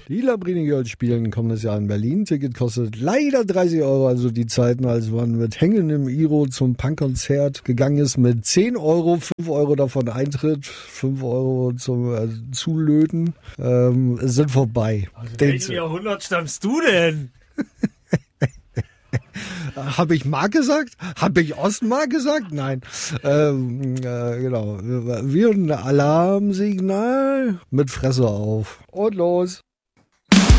Die Labrini Girls spielen kommendes Jahr in Berlin. Ticket kostet leider 30 Euro, also die Zeiten, als man mit hängendem Iro zum Punkkonzert gegangen ist, mit 10 Euro, 5 Euro davon Eintritt, 5 Euro zum Zulöten, sind vorbei. Also in welchem Jahrhundert stammst du denn? Habe ich Mark gesagt? Habe ich Ostmark gesagt? Nein. Genau. Wir ein Alarmsignal mit Fresse auf. Und los.